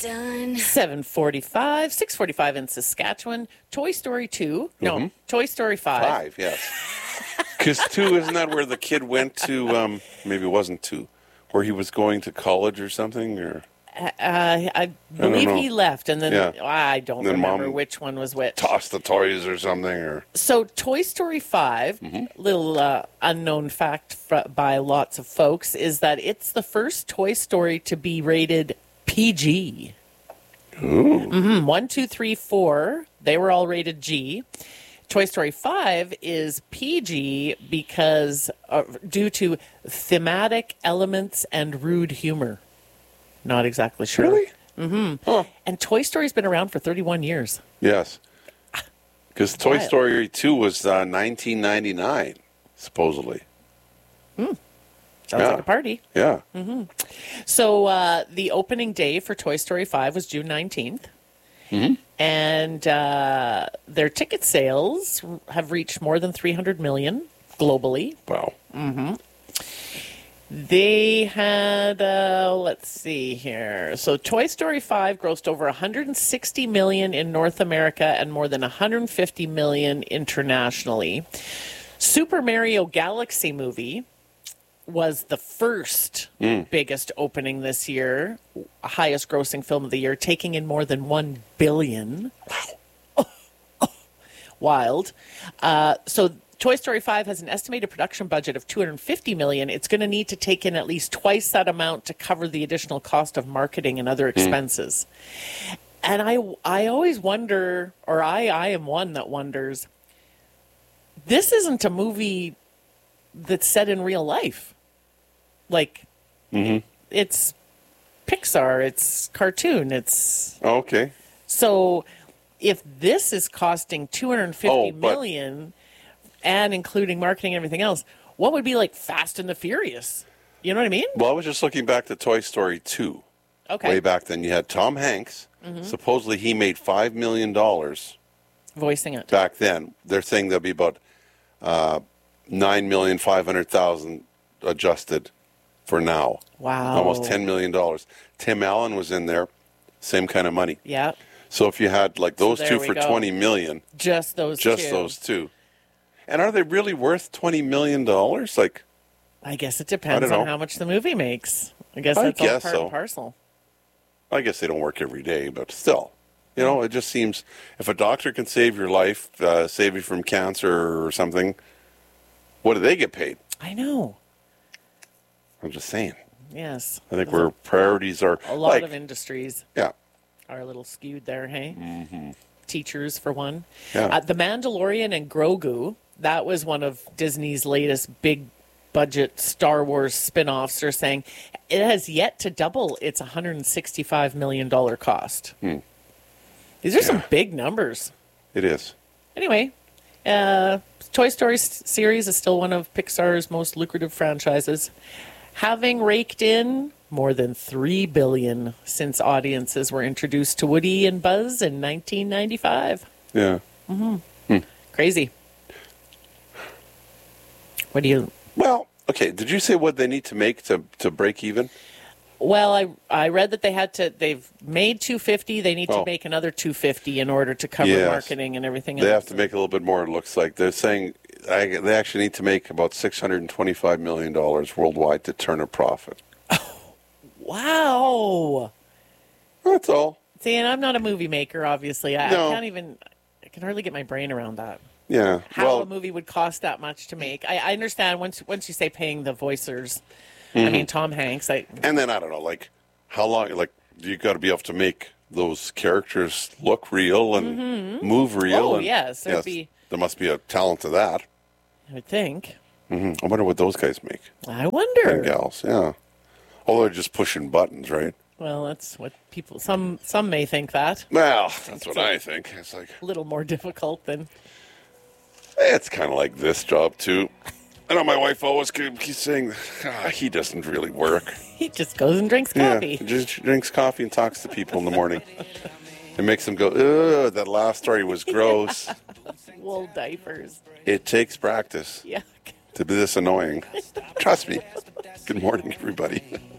done. 7:45, 6:45 in Saskatchewan. Toy Story 2. No, Toy Story 5. 5, yes. Because 2, isn't that where the kid went to, maybe it wasn't 2, where he was going to college or something? Or I believe he left, and then I don't remember Mom which one was which. tossed the toys or something. Or So Toy Story 5, little unknown fact by lots of folks, is that it's the first Toy Story to be rated PG. Ooh. 1, 2, 3, 4, they were all rated G. Toy Story 5 is PG because due to thematic elements and rude humor. Not exactly sure. Really? Mm-hmm. Huh. And Toy Story's been around for 31 years. Yes. Because Toy Wild. Story 2 was 1999, supposedly. Sounds Yeah. like a party. Yeah. So the opening day for Toy Story 5 was June 19th. And their ticket sales have reached more than 300 million globally. Wow. They had, let's see here. So Toy Story 5 grossed over 160 million in North America and more than 150 million internationally. Super Mario Galaxy movie was the first biggest opening this year, highest grossing film of the year, taking in more than 1 billion. Wow. Wild. So Toy Story 5 has an estimated production budget of 250 million. It's going to need to take in at least twice that amount to cover the additional cost of marketing and other expenses. And I always wonder, or I am one that wonders, this isn't a movie that's set in real life. Like, it's Pixar, it's cartoon, it's... Okay. So if this is costing 250 but- million and including marketing and everything else, what would be like Fast and the Furious? You know what I mean? Well, I was just looking back to Toy Story 2. Okay. Way back then, you had Tom Hanks. Supposedly he made $5 million Voicing it. back then. They're saying there'll be about 9,500,000 adjusted for now. Wow. Almost $10 million. Tim Allen was in there, same kind of money. Yeah. So if you had like those there two we for go. 20 million, Just those just two. those two. And are they really worth $20 million? Like, I guess it depends I don't on know. how much the movie makes. I guess I that's all guess part so. and parcel. I guess they don't work every day, but still. You know, it just seems if a doctor can save your life, save you from cancer or something, what do they get paid? I know. I'm just saying. Yes. I think where priorities are A lot like, of industries yeah, are a little skewed there, hey? Teachers, for one. Yeah. The Mandalorian and Grogu, that was one of Disney's latest big budget Star Wars spin-offs. They're saying it has yet to double its $165 million cost. These are some big numbers. it is. Anyway, Toy Story series is still one of Pixar's most lucrative franchises, having raked in more than $3 billion since audiences were introduced to Woody and Buzz in 1995. Yeah. Crazy. What do you... Well, okay. Did you say what they need to make to break even? Well, I read that they've made 250. They need to Oh. make another 250 in order to cover Yes. marketing and everything They else. have to make a little bit more. It looks like they're saying they actually need to make about $625 million worldwide to turn a profit. Wow. That's all. See, and I'm not a movie maker, obviously. I No. can't even... I can hardly get my brain around that. Yeah. How well, a movie would cost that much to make. I understand once you say paying the voicers. I mean, Tom Hanks. and then I don't know, like how long? Like you got to be able to make those characters look real and move real. Oh, and, yes, there'd be- there must be a talent to that. I would think. I wonder what those guys make. I wonder. And gals, yeah. Although they're just pushing buttons, right? Well, that's what people. Some may think that Well, that's what I think. It's like a little more difficult than. it's kind of like this job too. I know my wife always keeps saying, he doesn't really work. He just goes and drinks coffee. Yeah, just drinks coffee and talks to people in the morning. It makes them go, ugh, that last story was gross. Wool diapers. It takes practice Yeah. to be this annoying. Trust me. Good morning, everybody.